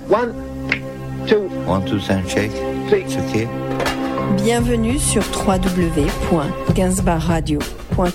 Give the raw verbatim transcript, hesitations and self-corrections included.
One, two, One, two, and shake. three. C'est OK. Bienvenue sur w w w point gainsbourg radio.